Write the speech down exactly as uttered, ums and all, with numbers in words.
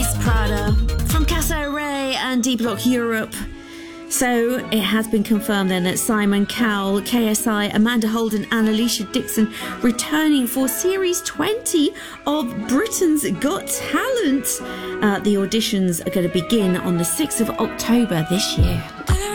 Miss Prada from Casa Ray and D Block Europe. So it has been confirmed then that Simon Cowell, K S I, Amanda Holden and Alicia Dixon returning for Series twenty of Britain's Got Talent. Uh, the auditions are going to begin on the sixth of October this year.